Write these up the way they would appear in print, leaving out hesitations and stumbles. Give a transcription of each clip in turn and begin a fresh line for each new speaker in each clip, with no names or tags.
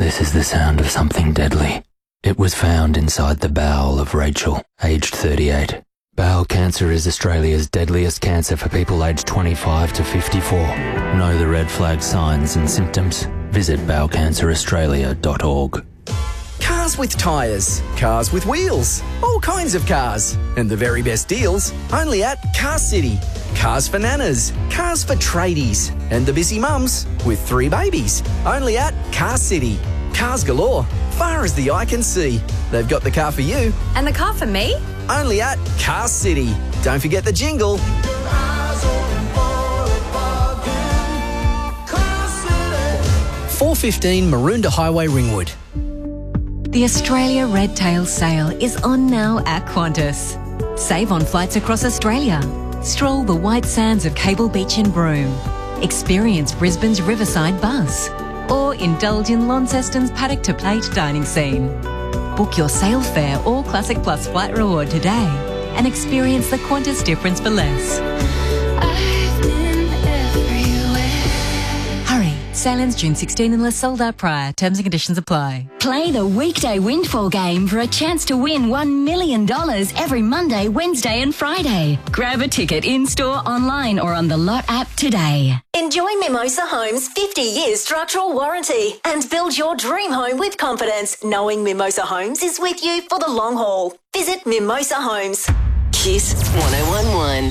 This is the sound of something deadly. It was found inside the bowel of Rachel, aged 38. Bowel cancer is Australia's deadliest cancer for people aged 25 to 54. Know the red flag signs and symptoms? Visit bowelcanceraustralia.org.
Cars with tyres, cars with wheels, all kinds of cars. And the very best deals only at Car City. Cars for nanas, cars for tradies, and the busy mums with 3 babies. Only at Car City. Cars galore, far as the eye can see. They've got the car for you.
And the car for me?
Only at Car City. Don't forget the jingle. 415 Maroondah Highway, Ringwood.
The Australia Red Tail Sale is on now at Qantas. Save on flights across Australia. Stroll the white sands of Cable Beach in Broome. Experience Brisbane's Riverside Bus. Or indulge in Launceston's paddock to plate dining scene. Book your sale fare or Classic Plus flight reward today and experience the Qantas difference for less. Hurry, sale ends June 16 unless sold out prior. Terms and conditions apply.
Play the weekday windfall game for a chance to win $1 million every Monday, Wednesday and Friday. Grab a ticket in-store, online or on the Lot app today.
Enjoy Mimosa Homes' 50-year structural warranty and build your dream home with confidence, knowing Mimosa Homes is with you for the long haul. Visit Mimosa Homes.
Kiss 1011.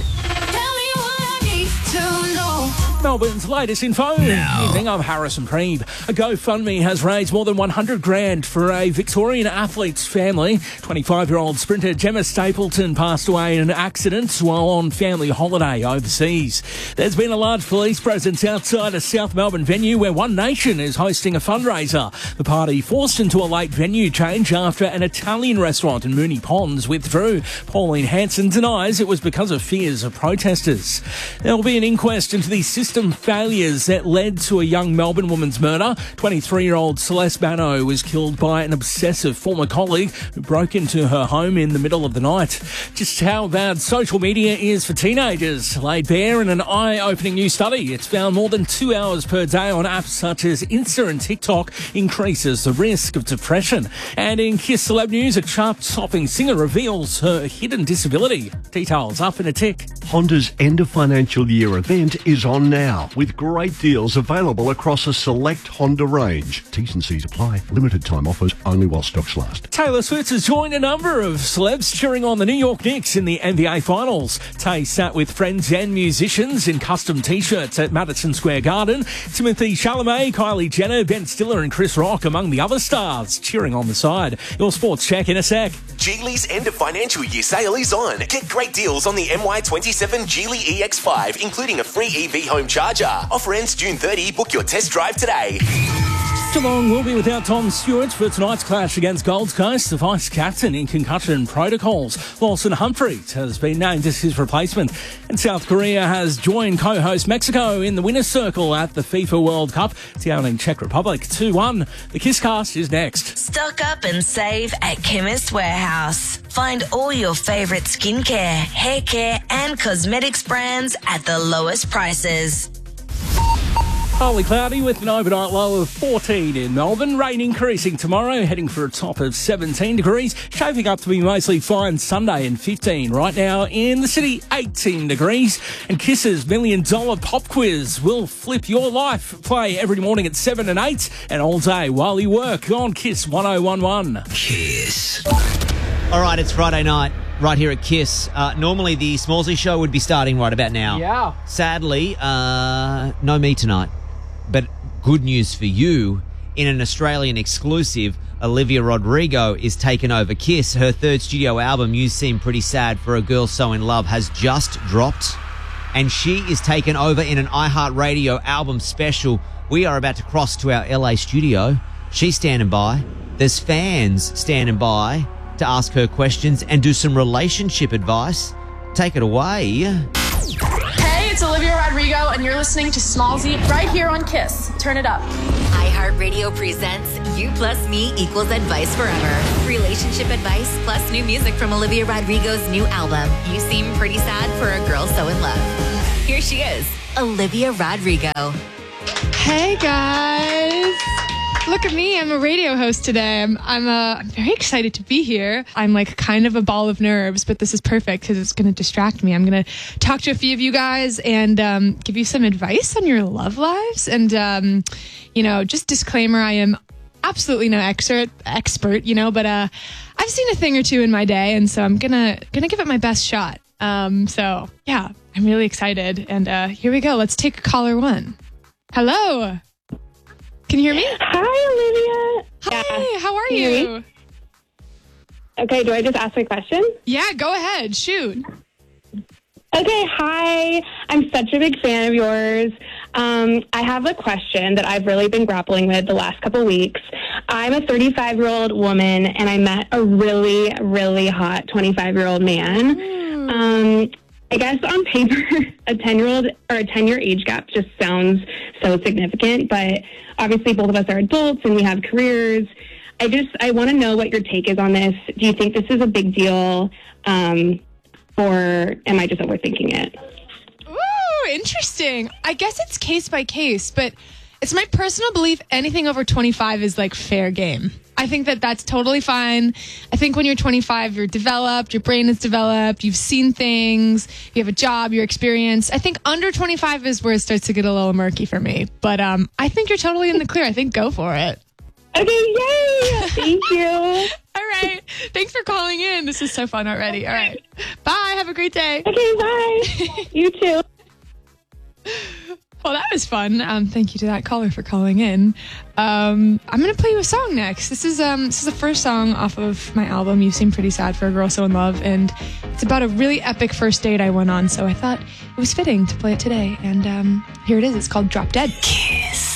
Melbourne's latest info. Evening, I'm Harrison Preeb. A GoFundMe has raised more than $100,000 for a Victorian athlete's family. 25-year-old sprinter Gemma Stapleton passed away in an accident while on family holiday overseas. There's been a large police presence outside a South Melbourne venue where One Nation is hosting a fundraiser. The party forced into a late venue change after an Italian restaurant in Moonee Ponds withdrew. Pauline Hanson denies it was because of fears of protesters. There will be an inquest into the system failures that led to a young Melbourne woman's murder. 23-year-old Celeste Bano was killed by an obsessive former colleague who broke into her home in the middle of the night. Just how bad social media is for teenagers laid bare in an eye-opening new study. It's found more than 2 hours per day on apps such as Insta and TikTok increases the risk of depression. And in Kiss Celeb News, a chart-topping singer reveals her hidden disability. Details up in a tick.
Honda's end of financial year event is on now, with great deals available across a select Honda range. T's and C's apply. Limited time offers only while stocks last.
Taylor Swift has joined a number of celebs cheering on the New York Knicks in the NBA Finals. Tay sat with friends and musicians in custom T-shirts at Madison Square Garden. Timothy Chalamet, Kylie Jenner, Ben Stiller and Chris Rock among the other stars cheering on the side. Your sports check in a sec.
Geely's end of financial year sale is on. Get great deals on the MY27 Geely EX5, including a free EV home charger. Offer ends June 30. Book your test drive today.
Geelong will be without Tom Stewart for tonight's clash against Gold Coast. The vice-captain in concussion protocols, Lawson Humphries, has been named as his replacement. And South Korea has joined co-host Mexico in the winner's circle at the FIFA World Cup, down in Czech Republic 2-1. The Kisscast is next.
Stock up and save at Chemist Warehouse. Find all your favourite skincare, hair care and cosmetics brands at the lowest prices.
Partly cloudy with an overnight low of 14 in Melbourne. Rain increasing tomorrow, heading for a top of 17 degrees. Shaping up to be mostly fine Sunday and 15. Right now in the city, 18 degrees. And Kiss's $1 Million Pop Quiz will flip your life. Play every morning at 7 and 8 and all day while you work on Kiss 1011.
Kiss. All right, it's Friday night. Right here at Kiss. Normally the Smallsy show would be starting right about now.
Yeah.
Sadly, no me tonight. But good news for you, in an Australian exclusive, Olivia Rodrigo is taken over Kiss. Her third studio album, You Seem Pretty Sad for a Girl So in Love, has just dropped. And she is taken over in an iHeartRadio album special. We are about to cross to our LA studio. She's standing by. There's fans standing by to ask her questions and do some relationship advice. Take it away.
Hey, it's Olivia Rodrigo, and you're listening to Smallsy right here on Kiss. Turn it up.
iHeartRadio presents You Plus Me Equals Advice Forever. Relationship advice plus new music from Olivia Rodrigo's new album, You Seem Pretty Sad for a Girl So in Love. Here she is, Olivia Rodrigo.
Hey guys, Look at me. I'm a radio host today. I'm very excited to be here. I'm like kind of a ball of nerves, but this is perfect because it's going to distract me. I'm going to talk to a few of you guys and give you some advice on your love lives. And, just disclaimer, I am absolutely no expert, but I've seen a thing or two in my day, and so I'm gonna give it my best shot. So yeah, I'm really excited, and here we go. Let's take caller 1. Hello, can you hear me?
Hi, Olivia.
Hi, how are you?
Okay, do I just ask my question?
Yeah, go ahead, shoot.
Okay, hi. I'm such a big fan of yours. I have a question that I've really been grappling with the last couple weeks. I'm a 35-year-old woman, and I met a really, really hot 25-year-old man. I guess on paper, a 10-year-old or a 10-year age gap just sounds so significant, but obviously both of us are adults and we have careers. I want to know what your take is on this. Do you think this is a big deal? Or am I just overthinking it?
Ooh, interesting. I guess it's case by case, but it's my personal belief anything over 25 is like fair game. I think that that's totally fine. I think when you're 25, you're developed, your brain is developed, you've seen things, you have a job, you're experienced. I think under 25 is where it starts to get a little murky for me. But I think you're totally in the clear. I think go for it.
Okay, yay! Thank you.
All right. Thanks for calling in. This is so fun already. All right. Bye. Have a great day.
Okay, bye. You too.
Well, that was fun. Thank you to that caller for calling in. I'm going to play you a song next. This is the first song off of my album, You Seem Pretty Sad for a Girl So in Love, and it's about a really epic first date I went on, so I thought it was fitting to play it today. And here it is. It's called Drop Dead.